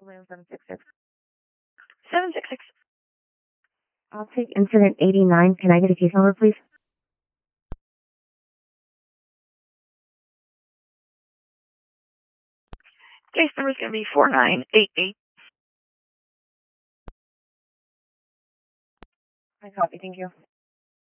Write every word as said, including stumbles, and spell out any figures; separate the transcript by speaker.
Speaker 1: seven six six.
Speaker 2: seven six six.
Speaker 1: I'll take incident eighty-nine. Can I get a case number, please?
Speaker 2: Case number is going to be four nine eight eight.
Speaker 1: I copy. Thank you.